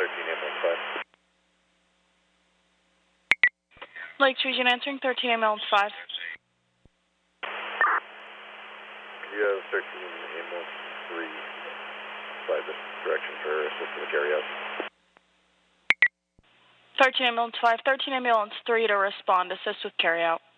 ambulance 5. Lakes Region answering 13 ambulance 5. You have 13 ambulance 3 by this direction for assist to the carry out. 13 ambulance 5, 13 ambulance 3 to respond, assist with carry out.